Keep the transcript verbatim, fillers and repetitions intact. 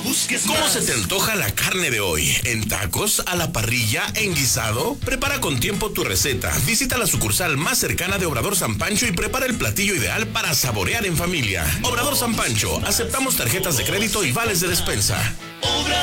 busques ¿Cómo más. se te antoja la carne de hoy? ¿En tacos, a la parrilla, en guisado? Prepara con tiempo tu receta. Visita la sucursal más cercana de Obrador San Pancho y prepara el platillo ideal para saborear en familia. Obrador San Pancho, aceptamos tarjetas de crédito y vales de despensa.